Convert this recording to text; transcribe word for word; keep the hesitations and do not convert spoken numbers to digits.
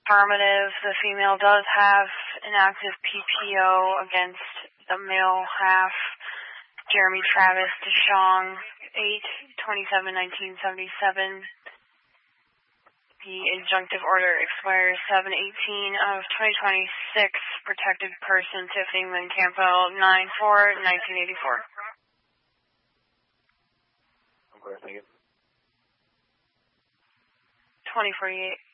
Affirmative. The female does have an active P P O against the male half, Jeremy Travis DeShong, eight twenty-seven nineteen seventy-seven. The injunctive order expires seven eighteen of twenty twenty-six. Protected person Tiffany Lynn Campo, nine four nineteen eighty-four. I'm clear, thank you. twenty forty-eight.